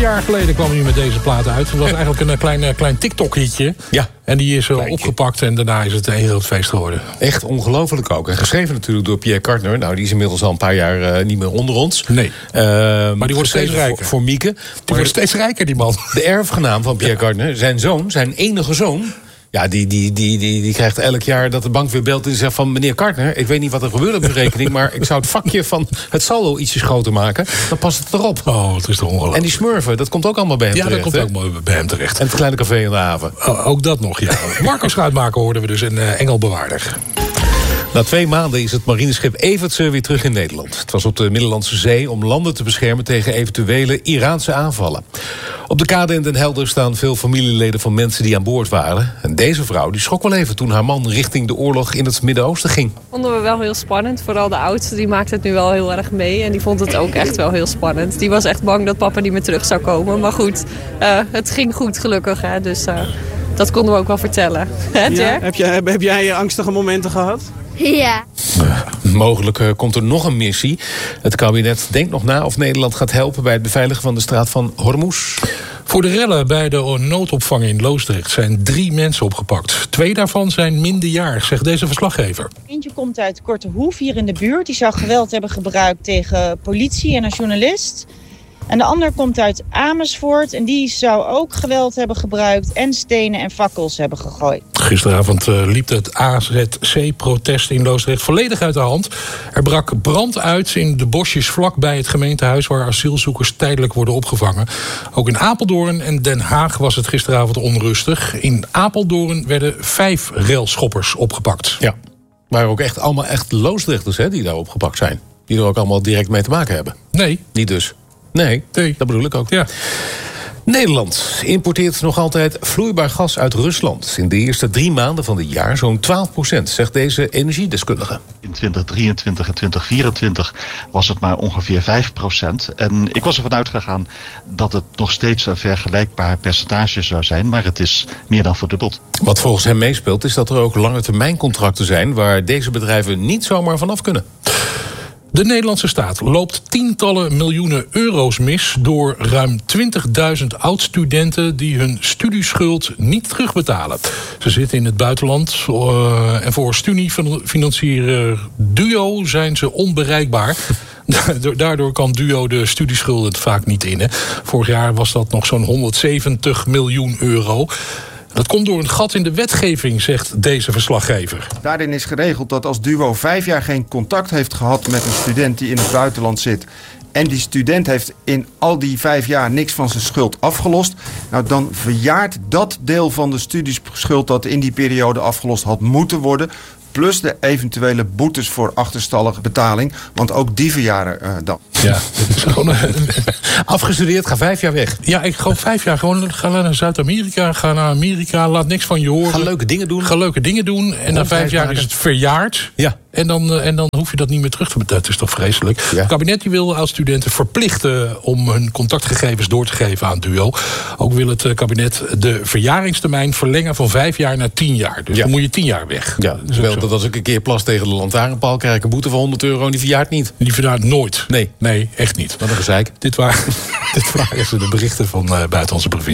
jaar geleden kwam hij met deze plaat uit. Het was eigenlijk een klein TikTok-hitje. Ja. En die is opgepakt en daarna is het een heel groot feest geworden. Echt ongelooflijk ook. En geschreven natuurlijk door Pierre Cardin. Nou, die is inmiddels al een paar jaar niet meer onder ons. Nee. Maar die wordt steeds rijker. Voor Mieke. Die wordt steeds rijker, die man. De erfgenaam van Pierre Cardin, zijn zoon, zijn enige zoon... Ja, die krijgt elk jaar dat de bank weer belt en zegt van... meneer Cardin, ik weet niet wat er gebeurt op uw rekening... maar ik zou het vakje van het saldo ietsjes groter maken. Dan past het erop. Oh, het is toch ongelooflijk. En die smurfen, dat komt ook allemaal bij hem terecht. Ja, dat komt ook bij hem terecht. En het kleine café in de haven. Ook dat nog, ja. Marco Schuitmaker hoorden we dus, een engelbewaarder. Na 2 maanden is het marineschip Evertse weer terug in Nederland. Het was op de Middellandse Zee om landen te beschermen... tegen eventuele Iraanse aanvallen. Op de kade in Den Helder staan veel familieleden van mensen die aan boord waren. En deze vrouw die schrok wel even toen haar man richting de oorlog in het Midden-Oosten ging. Vonden we wel heel spannend. Vooral de oudste, die maakte het nu wel heel erg mee. En die vond het ook echt wel heel spannend. Die was echt bang dat papa niet meer terug zou komen. Maar goed, het ging goed gelukkig. Hè? Dus dat konden we ook wel vertellen. Ja, heb jij angstige momenten gehad? Ja. Mogelijk komt er nog een missie. Het kabinet denkt nog na of Nederland gaat helpen... bij het beveiligen van de straat van Hormuz. Voor de rellen bij de noodopvang in Loosdrecht zijn 3 mensen opgepakt. 2 daarvan zijn minderjarig, zegt deze verslaggever. Eentje komt uit Kortehoef, hier in de buurt. Die zou geweld hebben gebruikt tegen politie en een journalist. En de ander komt uit Amersfoort en die zou ook geweld hebben gebruikt... en stenen en fakkels hebben gegooid. Gisteravond liep het AZC-protest in Loosdrecht volledig uit de hand. Er brak brand uit in de bosjes vlakbij het gemeentehuis... waar asielzoekers tijdelijk worden opgevangen. Ook in Apeldoorn en Den Haag was het gisteravond onrustig. In Apeldoorn werden 5 railschoppers opgepakt. Ja, maar ook echt allemaal echt Loosdrechters die daar opgepakt zijn. Die er ook allemaal direct mee te maken hebben. Nee. Niet dus. Nee, dat bedoel ik ook. Ja. Nederland importeert nog altijd vloeibaar gas uit Rusland. In de eerste 3 maanden van het jaar zo'n 12%, zegt deze energiedeskundige. In 2023 en 2024 was het maar ongeveer 5%. En ik was ervan uitgegaan dat het nog steeds een vergelijkbaar percentage zou zijn, maar het is meer dan verdubbeld. Wat volgens hem meespeelt is dat er ook langetermijncontracten zijn waar deze bedrijven niet zomaar vanaf kunnen. De Nederlandse staat loopt tientallen miljoenen euro's mis... door ruim 20.000 oud-studenten die hun studieschuld niet terugbetalen. Ze zitten in het buitenland en voor studiefinancier Duo zijn ze onbereikbaar. Daardoor kan Duo de studieschulden vaak niet innen. Vorig jaar was dat nog zo'n 170 miljoen euro... Dat komt door een gat in de wetgeving, zegt deze verslaggever. Daarin is geregeld dat als Duo 5 jaar geen contact heeft gehad met een student die in het buitenland zit... en die student heeft in al die 5 jaar niks van zijn schuld afgelost... nou, dan verjaart dat deel van de studieschuld dat in die periode afgelost had moeten worden... plus de eventuele boetes voor achterstallige betaling. Want ook die verjaren dan. Ja, het is gewoon afgestudeerd, ga 5 jaar weg. Ja, ik ga 5 jaar gewoon ga naar Zuid-Amerika, ga naar Amerika, laat niks van je horen. Ga leuke dingen doen. En na 5 jaar is het verjaard. Ja. En dan hoef je dat niet meer terug te betalen. Dat is toch vreselijk. Ja. Het kabinet wil als studenten verplichten om hun contactgegevens door te geven aan Duo. Ook wil het kabinet de verjaringstermijn verlengen van 5 jaar naar 10 jaar. Dus dan moet je 10 jaar weg. Ja, wel dat als ik een keer plas tegen de lantaarnpaal krijg ik een boete van 100 euro en die verjaart niet. Die verjaart nooit. Nee, echt niet. Wat een gezeik. Dit waren de berichten van Buitenlandse Provincie.